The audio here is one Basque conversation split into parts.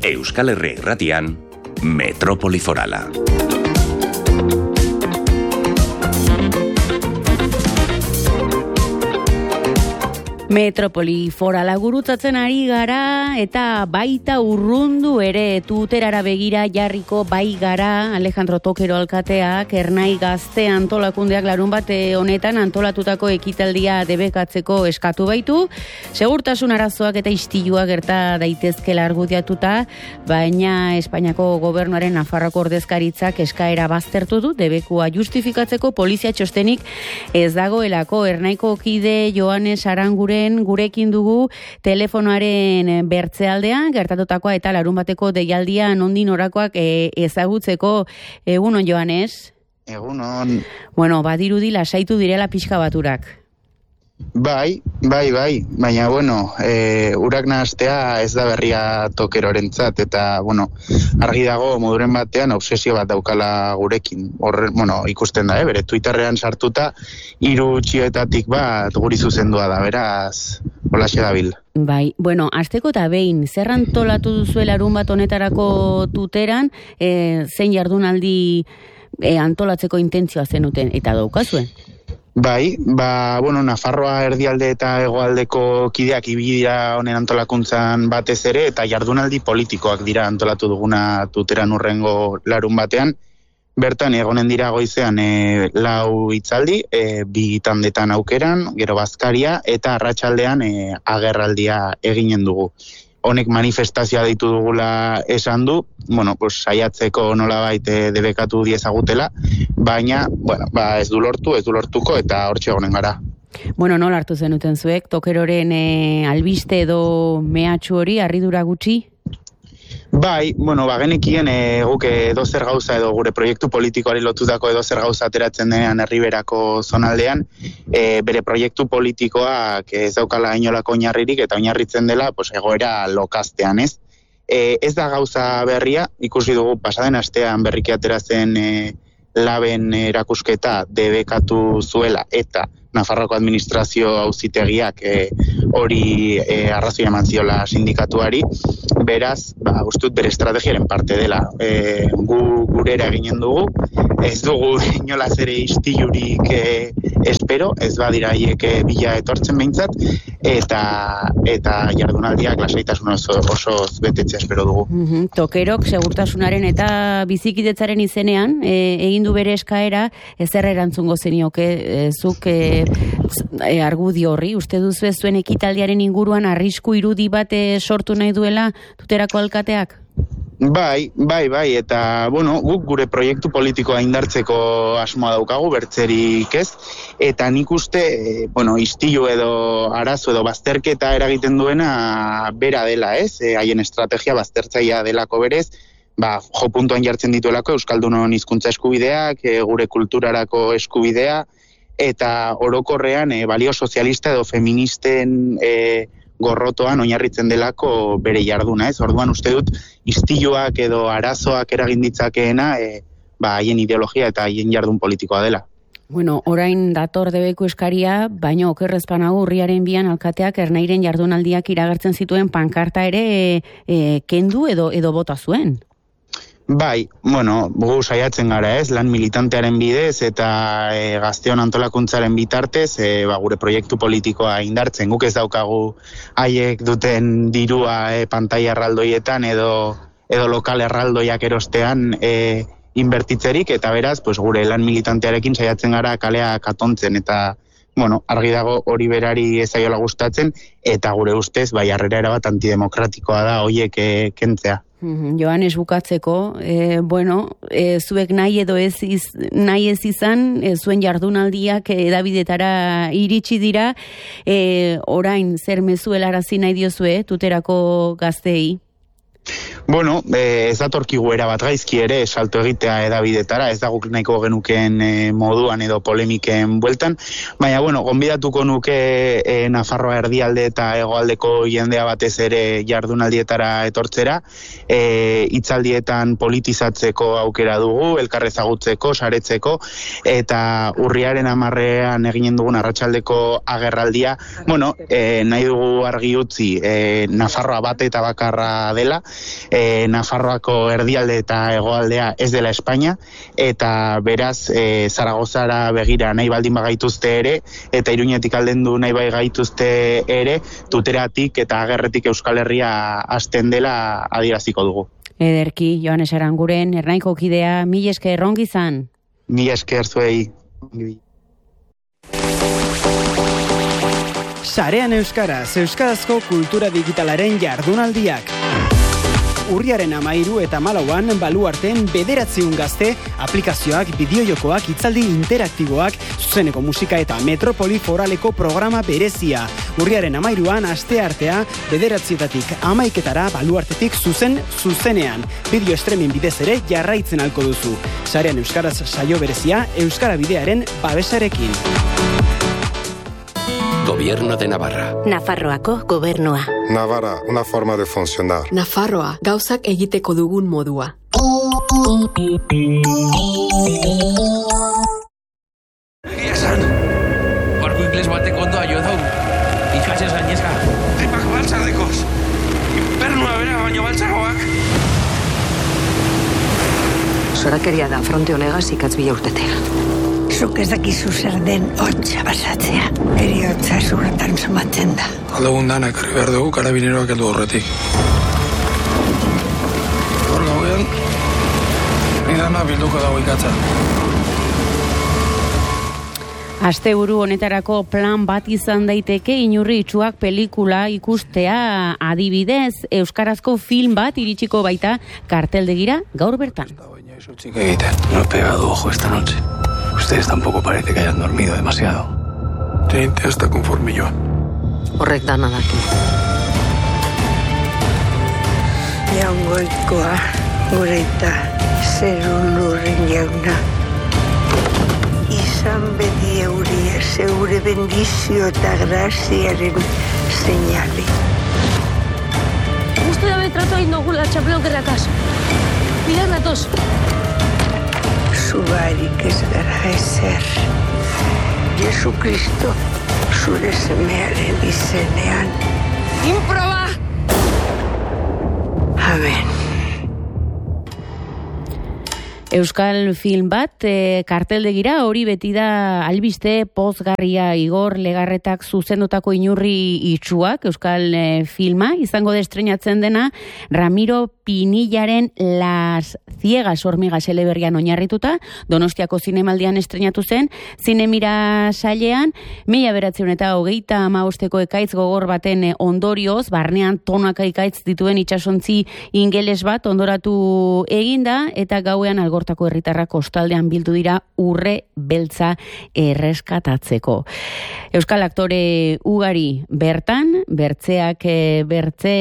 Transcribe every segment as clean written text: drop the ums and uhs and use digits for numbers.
Euskal Herri Irratian, Metrópoli Forala. Metrópoli Forala gurutzatzen ari gara eta baita urrundu ere Tuterara begira jarriko bai gara. Alejandro Tokero alkateak Ernai Gazte antolakundeak larunbat honetan antolatutako ekitaldia debekatzeko eskatu baitu. Segurtasun arazoak eta istilua gerta daitezkela argudiatuta, baina Espainiako gobernuaren Nafarroako ordezkaritzak eskaera baztertu du debekua justifikatzeko polizia txostenik ez dagoelako. Ernaiko kide Joanes Aranguren gurekin dugu telefonoaren bertzealdean gertatutakoa eta larunbateko deialdia nondin orakoak ezagutzeko. Egunon, Joanes? Egunon. Bueno, badirudi lasaitu direla pixka baturak. Bai, baina, urak nahastea ez da berria Tokerorentzat, eta, argi dago moduren batean obsesio bat daukala gurekin. Ikusten da, bere Twitterrean sartuta, 3 txioetatik bat guri zuzendua da, beraz, holaxe dabil. Bai, asteko eta behin, zer antolatu duzu larunbat honetarako Tuteran, zein jardunaldi antolatzeko intentzioa zenuten, eta daukazuen? Bai, Nafarroa erdialde eta hegoaldeko kideak ibili dira honen antolakuntzan batez ere, eta jardunaldi politikoak dira antolatu duguna Tuteran urrengo larun batean. Bertan egonen dira goizean 4 hitzaldi, 2 tandetan aukeran, gero bazkaria, eta arratsaldean agerraldia eginen dugu. Honek manifestazioa deitu dugula esan du, saiatzeko nolabait debekatu diezagutela, baina, ez du lortuko eta hortxe egonen gara. Nola hartu zenuten zuek, Tokeroren albiste edo mehatxu hori, harridura gutxi? Bai, genekien guk edozer gauza edo gure proiektu politikoari lotutako edozer gauza ateratzen denean Herriberako zonaldean, bere proiektu politikoak ez daukala inolako oinarririk eta oinarritzen dela egoera lokaztean, ez? Ez da gauza berria, ikusi dugu pasaden astean berriki ateratzen laben erakusketa debekatu zuela eta Nafarroako administrazio auzitegiak hori arrazoi eman ziola sindikatuari, beraz, ustut bere estrategiaren parte dela. Gurera eginen dugu, ez dugu inolaz ere istilurik espero, ez badira haiek bila etortzen behintzat, eta jardunaldiak lasaitasun osoz betetzea espero dugu. Tokerok segurtasunaren eta bizikidetzaren izenean, egin du bere eskaera, ezer erantzungo zenioke, zuk argudio horri, uste duzu zuen ekitaldiaren inguruan arrisku irudi bat sortu nahi duela Tuterako alkateak? Bai, eta, guk gure proiektu politikoa indartzeko asmoa daukagu, bertzerik ez, eta nik uste, istilu edo arazo edo bazterketa eragiten duena bera dela, ez? Haien estrategia baztertzaia delako berez, jo puntuan jartzen dituelako Euskaldunon hizkuntza eskubideak, gure kulturarako eskubidea, eta orokorrean balio sozialista edo feministen gorrotoan oinarritzen delako bere jarduna, ez? Orduan uste dut istiluak edo arazoak eragin ditzakeena haien ideologia eta haien jardun politikoa dela. Orain dator debeku eskaria, baina okerrezpanago urriaren 2 alkateak Ernairen jardunaldiak iragartzen zituen pankarta ere kendu edo bota zuen. Bai, gu saiatzen gara ez, lan militantearen bidez eta gazteon antolakuntzaren bitartez, gure proiektu politikoa indartzen. Guk ez daukagu haiek duten dirua pantaila erraldoietan edo lokal erraldoiak erostean inbertitzerik, eta beraz, gure lan militantearekin saiatzen gara kalea katontzen, eta argi dago hori berari ez zaiola gustatzen, eta gure ustez, harrera erabat antidemokratikoa da horiek kentzea. Joanes, bukatzeko, zuek nahi edo nahi ez izan, zuen jardunaldiak edabidetara iritsi dira, orain zer mezu helarazi nahi diozue Tuterako gazteei? Ez datorkigu erabat gaizki ere salto egitea edabidetara, ez da guk nahiko genukeen moduan edo polemiken bueltan, baina gonbidatuko nuke Nafarroa erdialde eta hegoaldeko jendea batez ere jardunaldietara etortzera, hitzaldietan politizatzeko aukera dugu, elkarrezagutzeko, saretzeko, eta urriaren 10ean eginen dugun arratsaldeko agerraldia, nahi dugu argi utzi Nafarroa bate eta bakarra dela, Nafarroako erdialde eta hegoaldea ez dela Espainia, eta beraz Zaragozara begira nahi baldin bagaituzte ere, eta Iruñetik aldendu nahi bai gaituzte ere, Tuteratik eta Agerretik Euskal Herria hasten dela adieraziko dugu. Ederki, Joanes Aranguren, Ernaiko kidea, mil esker ongi izan. Mil esker zuei. Sarean Euskaraz, Euskarazko kultura digitalaren jardunaldiak. Urriaren 13 eta 14 Baluarten 900 gazte, aplikazioak, bideojokoak, hitzaldi interaktiboak, zuzeneko musika eta Metropoli Foraleko programa berezia. Urriaren 13an asteartea 9etatik 11etara Baluartetik zuzenean. Bideo streaming bidez ere jarraitzen alko duzu. Sarean Euskaraz saio berezia Euskara Bidearen babesarekin. Gobierno de Navarra. Nafarroako gobernua. Navarra, una forma de funcionar. Nafarroa, gauzak egiteko dugun modua. Egia esan, barko ingles bateko ondo aio dau. Ikasez gainezka. Tripak baltzadekoz. Infernua bera baino baltzagoak. Zorakeria da fronte honegaz ikatzbila urtetea. Zuk ez dakizu zer den hotxa basatzea. Eriotza zurretan somatzen da. Aldugun dana ekarri behar dugu karabineroak heldu horretik. Hor gauean, nidana bilduko dago ikatza. Asteburu honetarako plan bat izan daiteke Inurri Itsuak pelikula ikustea, adibidez, euskarazko film bat iritsiko baita karteldegira gaur bertan. No he pegado ojo esta noche. Ustedes tampoco parece que hayan dormido demasiado. Gente hasta conforme yo. Horrek dana daki. Jaungoikoa, gureita, zerun lurren jauna. Izan bedi euria, zeure bendizio eta graziaren seinale. Uste da betratu hain dugula txapelonkerakaz. Bidan datoz. Zubarik ez gara ezer. Jesu Kristo, zure semearen izenean. Inproba! Amen. Euskal film bat, karteldegira hori beti da albiste pozgarria Igor Legarretak zuzendutako Inurri Itsuak, Euskal filma, izango da estrenatzen dena Ramiro Pinillaren Las Ciegas hormigas eleberrian oinarrituta, Donostiako zinemaldian estrenatu zen, Zinemira sailean, 1925 ekaitz gogor baten ondorioz, barnean tonaka ekaitz dituen itsasontzi ingeles bat ondoratu eginda, eta gauean Algortako herritarrak kostaldean bildu dira urre beltza erreskatatzeko. Euskal aktore ugari bertan, bertzeak bertze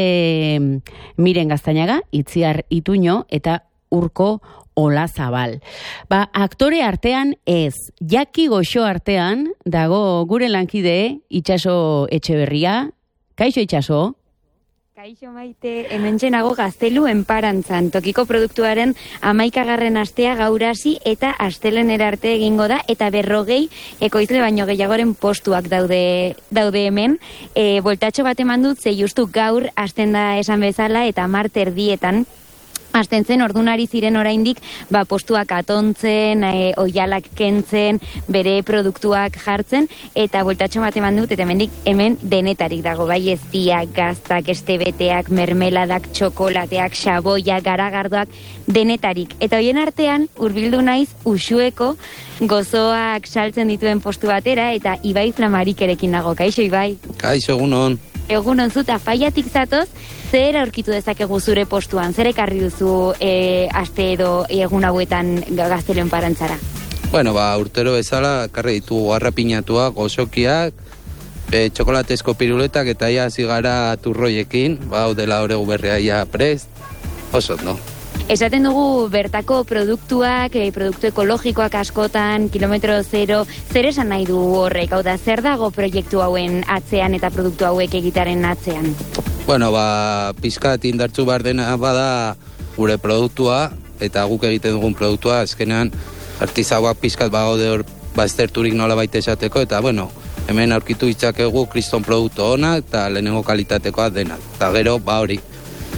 Miren Gaztañaga, Itziar Ituño eta Urko Olazabal. Aktore artean ez, Jaki Goxo artean dago gure lankide Itxaso Etxeberria. Kaixo Itxaso? Kaixo Maite, hementxenago Gaztelu enparantzan. Tokiko produktuaren 11. astea gaur hasi eta astelenera arte egingo da, eta 40 ekoizle baino gehiagoren postuak daude hemen. Voltatxo bat eman dut, ze justu gaur hasten da esan bezala, eta 10 erdietan hasten zen, ordunari ziren oraindik postuak atontzen, oialak kentzen, bere produktuak jartzen, eta bueltatxo bat eman dut, eta hemen denetarik dago, bai eztiak, gaztak, estebeteak, mermeladak, txokolateak, xaboia, garagardoak, denetarik. Eta hoien artean, hurbildu naiz, Uxueko gozoak saltzen dituen postu batera, eta Ibai Flamarikerekin nago. Kaixo, Ibai? Kaixo, egunon. Egunon zuta, faiatik zatoz, zer aurkitu dezakegu zure postuan? Zer ekarri duzu aste edo egun hauetan Gaztelu enparantzara? Bueno, urtero bezala, ekarri ditugu garrapinatuak, gozokiak, txokolatezko piruletak, eta ia hasi gara turroiekin, dela horregu berria ia prest, oso, no? Esaten dugu bertako produktuak, produktu ekologikoak askotan, kilometro zero, zer esan nahi du horrek? Hau da, zer dago proiektu hauen atzean eta produktu hauek egitaren atzean? Bueno, pizkat indartzu behar dena bada gure produktua, eta guk egiten dugun produktua, azkenean artizauak pizkat bagaude hor bazterturik nola baita esateko, eta bueno, hemen aurkitu itzakegu kriston produktu onak, eta lehenengo kalitatekoa denak. Eta gero, hori,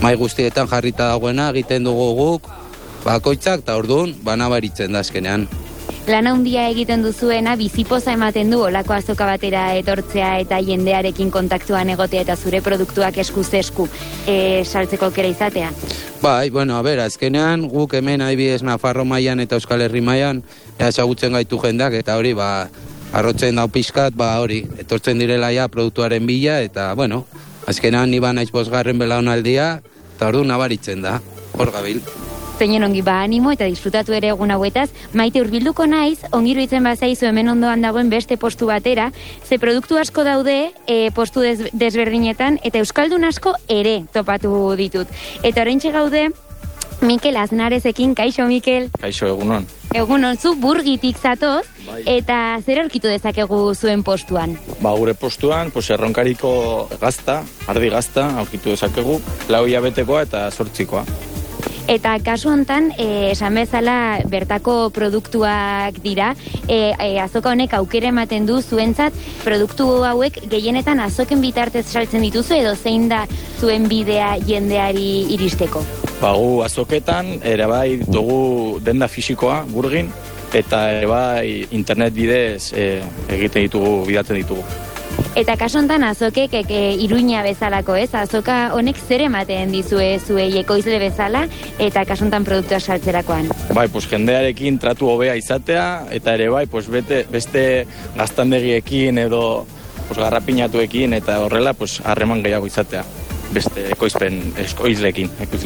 mai guztietan jarrita dagoena egiten dugu guk, bakoitzak, eta orduan, banabaritzen da azkenean. Lan handia egiten duzuena bizipoza ematen du olako azoka batera etortzea eta jendearekin kontaktuan egotea eta zure produktuak eskuz esku saltzeko aukera izatea. Bai, bueno, a ber, azkenean guk hemen adibidez Nafarro mailan eta Euskal Herri mailan ezagutzen gaitu jendak eta hori arrotzen dau pixkat, hori, etortzen direla ja produktuaren bila eta, bueno, azkenean ni naiz 5. belaunaldia eta ordu nabaritzen da, hor gabil. Zeinen ongi animo eta disfrutatu ere egun hauetaz. Maite, hurbilduko naiz, ongi iruditzen bazaizu hemen ondoan dagoen beste postu batera, ze produktu asko daude postu desberdinetan eta euskaldun asko ere topatu ditut. Eta oraintxe gaude Mikel Aznarezekin. Kaixo, Mikel? Kaixo, egunon. Egunon, zu Burgitik zatoz, eta zer aurkitu dezakegu zuen postuan? Gure postuan, erronkariko gazta, ardi gazta, aurkitu dezakegu, 4 hilabetekoa eta 8koa. Eta kasu hontan, esan bezala bertako produktuak dira, azoka honek aukera ematen du zuentzat produktu hauek gehienetan azoken bitartez saltzen dituzu edo zein da zuen bidea jendeari iristeko? Gu azoketan, ere bai dugu denda fisikoa, Burgin, eta ere bai internet bidez egiten ditugu, bidatzen ditugu. Eta kasu hontan azokek Iruña bezalako, ez? Azoka honek zer ematen dizue zuei ekoizle bezala eta kasu hontan produktua saltzerakoan? Bai, jendearekin tratu hobea izatea eta ere bai, beste gaztandegiekin edo garrapinatuekin eta horrela harreman gehiago izatea. Beste ekoizleekin.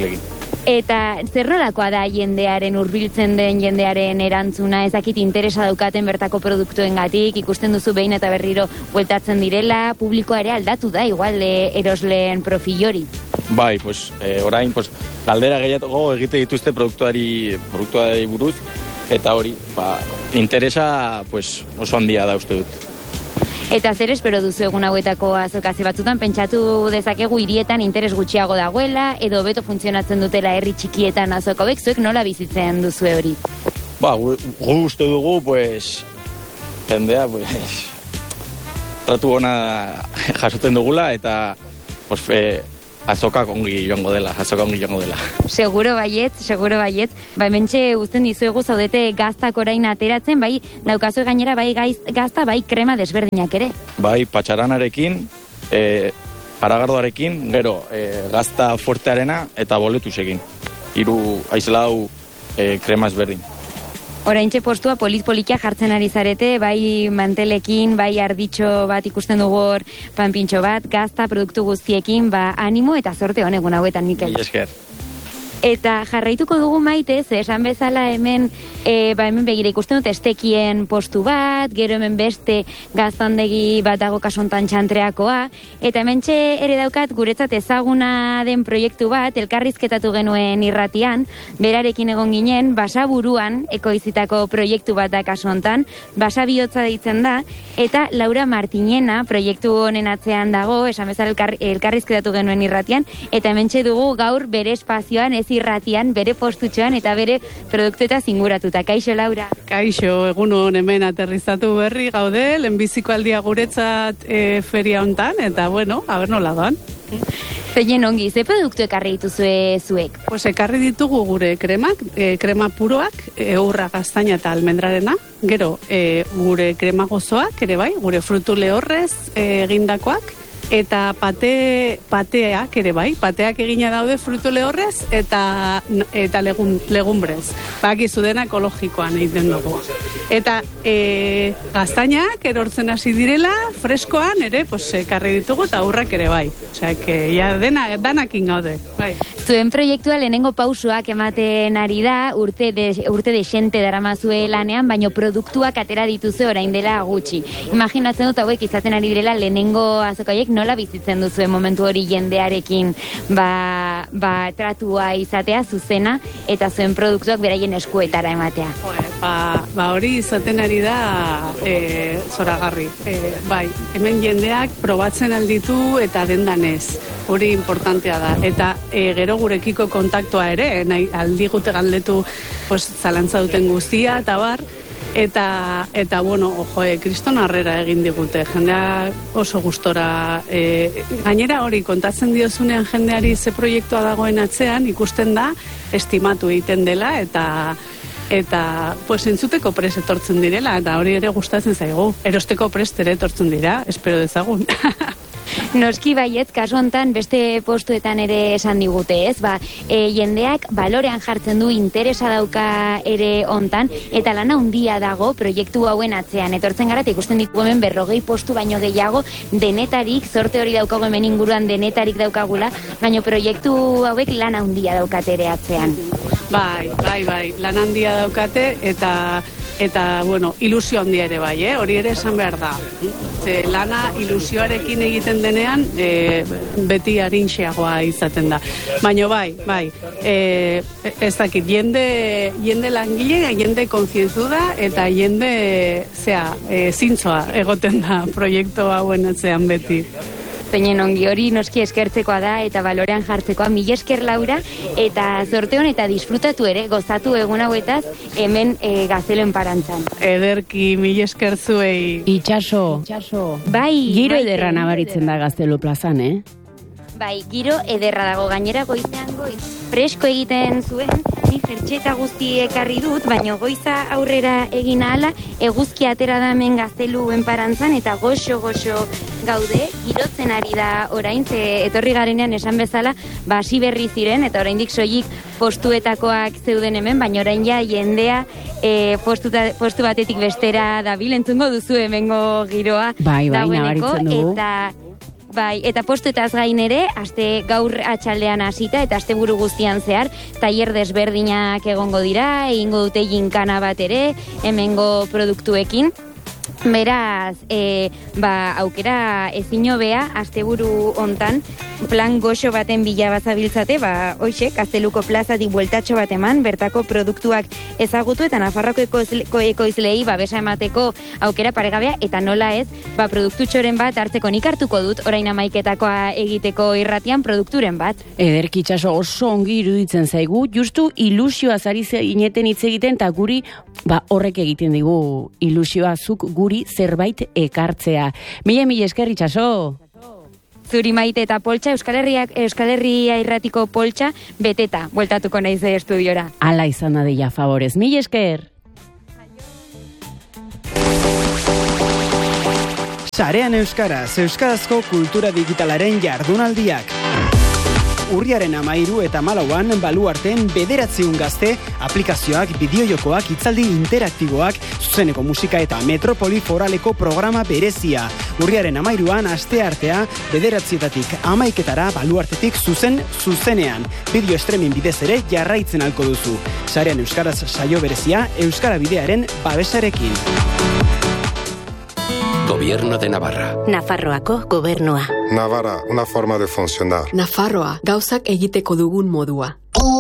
Eta zerrolakoa da jendearen hurbiltzen den jendearen erantzuna, ezakit interesa daukaten bertako produktuengatik, ikusten duzu behin eta berriro bueltatzen direla, publikoa ere aldatu da, igual erosleen profil hori. Bai, orain, galdera gehiago egite dituzte produktuari buruz, eta hori, interesa oso handia da uste dut. Eta zer espero duzu egun hauetako azokazio batzutan, pentsatu dezakegu hirietan interes gutxiago dagoela, edo beto funtzionatzen dutela herri txikietan azoko bek, zuek nola bizitzen duzu hori? Gu uste dugu, jendea, tratu ona jasotzen dugula, eta azokak ongi joango dela. Seguro baiet. Hementxe uzten dizuegu zaudete gaztak orain ateratzen, bai daukazu gainera bai gazta, bai krema desberdinak ere. Bai, patxaranarekin, aragardoarekin, gero gazta fuertearena eta boletusekin. 3 aizlau krema ezberdin. Oraintxe postua politia jartzen ari zarete, bai mantelekin, bai arditxo bat ikusten dugu hor, panpintxo bat, gazta produktu guztiekin, animo eta zorte honegun hauetan, Mikel. Esker. Eta jarraituko dugu Maite, esan bezala hemen begira ikusten dut estekien postu bat, gero hemen beste gaztandegi bat dago kasontan txantreakoa, eta hementxe ere daukat guretzat ezaguna den proiektu bat, elkarrizketatu genuen irratian, berarekin egon ginen, Basaburuan ekoizitako proiektu bat da kasontan, Basabihotza deitzen da, eta Laura Martinena proiektu honen atzean dago, esan bezala elkarrizketatu genuen irratian, eta hementxe dugu gaur bere espazioan, ez irratian, bere postutxoan eta bere produktueta zinguratuta. Kaixo, Laura? Kaixo, egunon hemen aterrizatu berri gaude, lehenbiziko aldia guretzat feria hontan, eta bueno, aber nola doan. Zeinen ongi, ze produktu ekarri dituzue zuek? Ekarri ditugu gure kremak, krema puroak, eurra, gaztaina eta almendrarena, gero gure krema gozoak, ere bai, gure frutu lehorrez egindakoak, eta pateak ere bai, pateak egina daude frutu lehorrez eta legumbrez. Bakizu dena ekologikoan egiten dugu. Eta gaztainak erortzen hasi direla, freskoan ere, ekarri ditugu eta aurrak ere bai. Osea, danakin gaude. Bai. Zuen proiektua lehenengo pausuak ematen ari da, urte desente daramazue lanean, baino produktuak atera dituzue orain dela gutxi. Imaginatzen dut hauek izaten ari direla lehenengo azokaiek nola bizitzen duzuen momentu hori jendearekin tratua izatea zuzena eta zuen produktuak beraien eskuetara ematea. Hori izaten ari da zoragarri. Bai, hemen jendeak probatzen alditu eta dendanez. Hori importantea da. Eta gero gurekiko kontaktua ere, aldi gute galdetu zalantza duten guztia, eta bar, Eta bueno, kriston harrera egin digute, jendea oso gustora, gainera hori kontatzen diozunean jendeari ze proiektua dagoen atzean, ikusten da, estimatu egiten dela, eta pues entzuteko prest etortzen direla, eta hori ere gustatzen zaigu. Erosteko prest ere etortzen dira, espero dezagun. Noski baiet, kasu hontan beste postuetan ere esan digute, ez? Jendeak balorean jartzen du, interesa dauka ere hontan, eta lana handia dago proiektu hauen atzean. Etortzen gara, eta ikusten ditugu hemen 40 postu baino gehiago denetarik, zorte hori daukagu hemen inguruan denetarik daukagula, baina proiektu hauek lan handia daukate ere atzean. Bai, lan handia daukate, eta bueno, ilusio handia ere bai, hori ere esan behar da. Ze lana ilusioarekin egiten denean, beti arintxeagoa izaten da. Baina bai, ez dakit, jende langile, jende konzientzuda, eta jende, zintzoa egoten da proiektu hauen atzean beti. Zeinen ongi hori noski eskertzekoa da eta balorean jartzekoa. Mil esker Laura, eta zorte hon eta disfrutatu ere, gozatu egun hauetaz hemen Gaztelu enparantzan. Ederki, mil esker zuei. Itxaso. Bai. Giro ederra nabaritzen da Gaztelu plazan, Bai, giro ederra dago, gainera goizean fresko egiten zuen, ni jertxeta guzti ekarri dut, baina goiza aurrera egin ahala, eguzkia atera da hemen Gaztelu enparantzan, eta goxo gaude, girotzen ari da orain, ze etorri garenean esan bezala, hasi berri ziren, eta oraindik soilik postuetakoak zeuden hemen, baina orain ja jendea postu batetik bestera dabil, entzungo duzu hemengo giroa dagoeneko, eta postuetaz gain ere, gaur atxaldean hasita eta asteburu guztian zehar, tailer desberdinak egongo dira, egingo dute ginkana bat ere, hemengo produktuekin. Beraz, aukera ezin hobea asteburu hontan plan goxo baten bila bazabiltzate, hoxe, Gazteluko plazatik bueltatxo bat eman, bertako produktuak ezagutu eta Nafarroako ekoizleei babesa emateko aukera paregabea, eta nola ez, produktutxoren bat hartzeko nik hartuko dut, orain 11-etakoa egiteko irratian produkturen bat. Ederki Itxaso, oso ongi iruditzen zaigu, justu ilusioa zari ineten hitz egiten, eta guri horrek egiten digu ilusioa, zuk guri zerbait ekartzea. Mila esker Itxaso. Zuri Maite eta Poltsa, Euskal Herria irratiko Poltsa, beteta, bueltatuko naiz estudiora. Ala izan da deia, favorez. Mila esker. Sarean Euskaraz, Euskarazko kultura digitalaren jardunaldiak. Urriaren 13 eta 14 Baluarten 900 gazte, aplikazioak, bideojokoak, hitzaldi interaktiboak, zuzeneko musika eta Metropoli Foraleko programa berezia. Urriaren 13an asteartea 9-etatik 11etara Baluartetik zuzenean. Bideo streaming bidez ere jarraitzen alko duzu. Sarean Euskaraz saio berezia, Euskara Bidearen babesarekin. Gobierno de Navarra. Nafarroako gobernua. Navarra, una forma de funcionar. Nafarroa, gauzak egiteko dugun modua.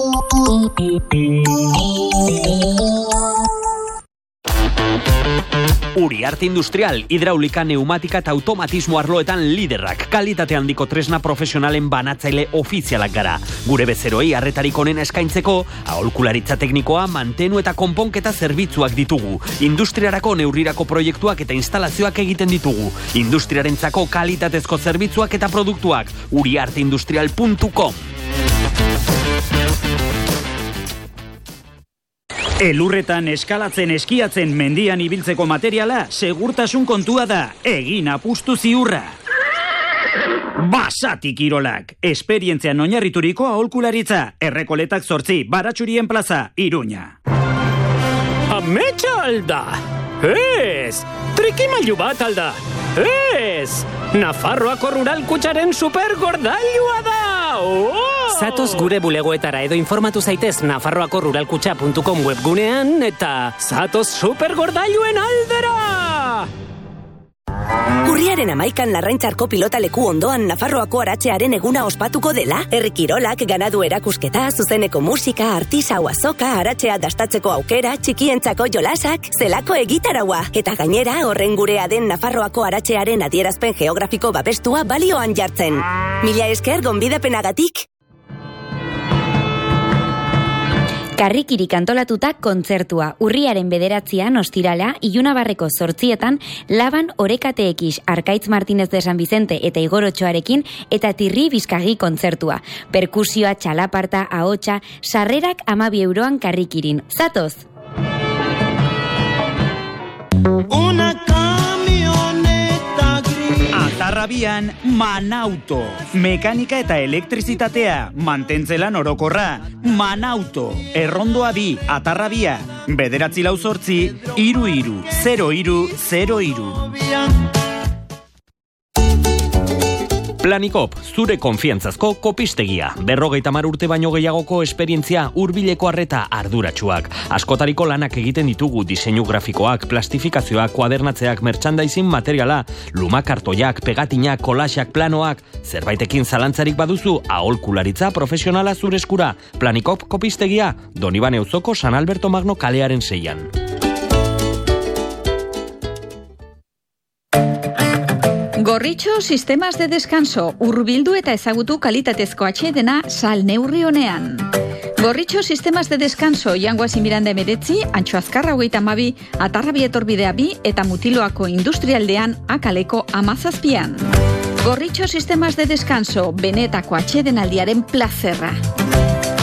Uriarte Industrial, hidraulika, neumatika eta automatismo arloetan liderrak. Kalitate handiko tresna profesionalen banatzaile ofizialak gara. Gure bezeroei arretarik onena eskaintzeko, aholkularitza teknikoa, mantenu eta konponketa zerbitzuak ditugu. Industriarako neurrirako proiektuak eta instalazioak egiten ditugu. Industriarentzako kalitatezko zerbitzuak eta produktuak. uriarteindustrial.com. Elurretan eskalatzen, eskiatzen, mendian ibiltzeko materiala, segurtasun kontua da, egin apustu ziurra. Basati kirolak, esperientzian oinarrituriko aholkularitza, Errekoletak 8, Baratxurien plaza, Iruña. Ametsa alda! Ez! Trikimailu bat alda! Ez! Nafarroako Rural Kutxaren supergordailua da! Zatoz gure bulegoetara edo informatu zaitez nafarroako ruralkutxa.com webgunean eta zatoz supergordailuen aldera! Urriaren 11an Larraintzarko pilotaleku ondoan Nafarroako aratzearen eguna ospatuko dela, herri kirolak, ganadu erakusketa, zuzeneko musika, artisau azoka, aratzea dastatzeko aukera, txikientzako jolasak, zelako egitaraua, eta gainera horren gurea den Nafarroako aratzearen adierazpen geografiko babestua balioan jartzen. Mila esker gonbidapenagatik. Karrikirik antolatuta kontzertua. Urriaren 9 ostirala, Ilunabarreko 8 Laban Orekateekis, Arkaitz Martínez de San Vicente eta Igor Otxoarekin eta Tirri Bizkagi kontzertua. Perkusioa, txalaparta, ahotsa, sarrerak 12 euroan Karrikirin. Zatoz! Una camioneta gris. Atarrabian, Manauto. Mekanika eta elektrizitatea, mantentzelan orokorra. Manauto. Errondoa 2, Atarrabia. 948 33 0303. Planikop, zure konfiantzazko kopistegia. 50 urte baino gehiagoko esperientzia, hurbileko arreta arduratsuak. Askotariko lanak egiten ditugu diseinu grafikoak, plastifikazioak, kuadernatzeak, merchandising materiala, lumakartoiak, pegatinak, kolaxak, planoak. Zerbaitekin zalantzarik baduzu, aholkularitza profesionala zure eskura. Planikop kopistegia, Donibane auzoko San Alberto Magno kalearen 6. Gorritxo sistemas de descanso, hurbildu eta ezagutu kalitatezko atsedena sal neurri honean. Gorritxo sistemas de descanso, Jangoazi Miranda 19, Antxo Azkarra 32, Atarrabia etorbidea 2 eta Mutiloako industrialdean Akaleko 17. Gorritxo sistemas de descanso, benetako atsedenaldiaren plazerra.